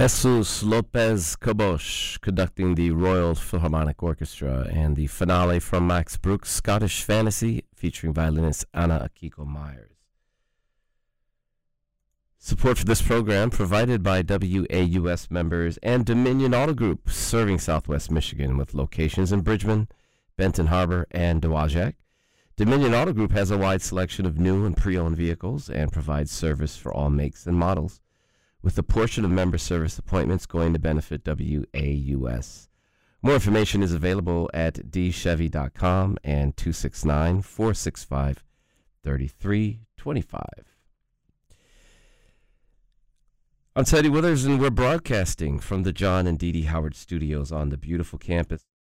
Jesus Lopez Kabosh conducting the Royal Philharmonic Orchestra, and the finale from Max Bruch's Scottish Fantasy featuring violinist Anna Akiko Myers. Support for this program provided by WAUS members and Dominion Auto Group, serving Southwest Michigan with locations in Bridgman, Benton Harbor, and Dowagiac. Dominion Auto Group has a wide selection of new and pre-owned vehicles and provides service for all makes and models, with a portion of member service appointments going to benefit WAUS. More information is available at dchevy.com and 269-465-3325. I'm Teddy Withers, and we're broadcasting from the John and Dee Dee Howard Studios on the beautiful campus